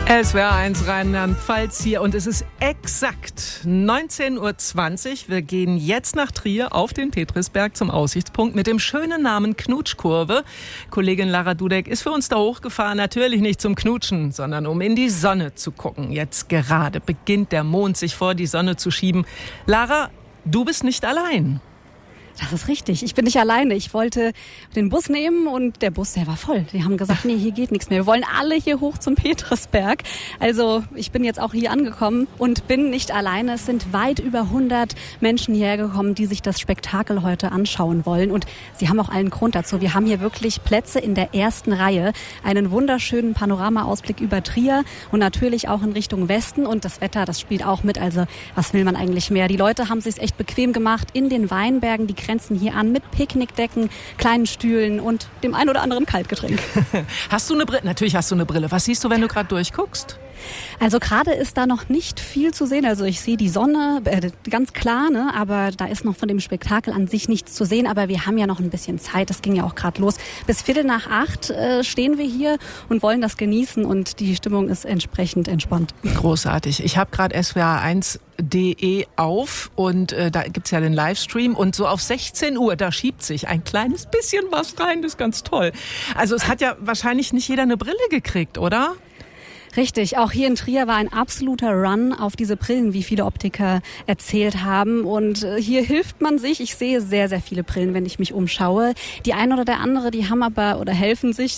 SWR1 Rheinland-Pfalz hier und es ist exakt 19:20 Uhr. Wir gehen jetzt nach Trier auf den Petrisberg zum Aussichtspunkt mit dem schönen Namen Knutschkurve. Kollegin Lara Dudek ist für uns da hochgefahren, natürlich nicht zum Knutschen, sondern um in die Sonne zu gucken. Jetzt gerade beginnt der Mond sich vor die Sonne zu schieben. Lara, du bist nicht allein. Das ist richtig. Ich bin nicht alleine. Ich wollte den Bus nehmen und der Bus, der war voll. Die haben gesagt, nee, hier geht nichts mehr. Wir wollen alle hier hoch zum Petrisberg. Also ich bin jetzt auch hier angekommen und bin nicht alleine. Es sind weit über 100 Menschen hierher gekommen, die sich das Spektakel heute anschauen wollen. Und sie haben auch allen Grund dazu. Wir haben hier wirklich Plätze in der ersten Reihe. Einen wunderschönen Panoramaausblick über Trier und natürlich auch in Richtung Westen. Und das Wetter, das spielt auch mit. Also was will man eigentlich mehr? Die Leute haben es sich echt bequem gemacht in den Weinbergen. Die grenzen hier an mit Picknickdecken, kleinen Stühlen und dem ein oder anderen Kaltgetränk. Hast du eine Brille? Natürlich hast du eine Brille. Was siehst du, wenn du gerade durchguckst? Also gerade ist da noch nicht viel zu sehen. Also ich sehe die Sonne, ganz klar, ne? Aber da ist noch von dem Spektakel an sich nichts zu sehen. Aber wir haben ja noch ein bisschen Zeit. Das ging ja auch gerade los. Bis 7:45 stehen wir hier und wollen das genießen. Und die Stimmung ist entsprechend entspannt. Großartig. Ich habe gerade SWR1.de auf und da gibt's ja den Livestream. Und so auf 16 Uhr, da schiebt sich ein kleines bisschen was rein. Das ist ganz toll. Also es hat ja wahrscheinlich nicht jeder eine Brille gekriegt, oder? Richtig, auch hier in Trier war ein absoluter Run auf diese Brillen, wie viele Optiker erzählt haben. Und hier hilft man sich. Ich sehe sehr, sehr viele Brillen, wenn ich mich umschaue. Die eine oder der andere, die haben aber oder helfen sich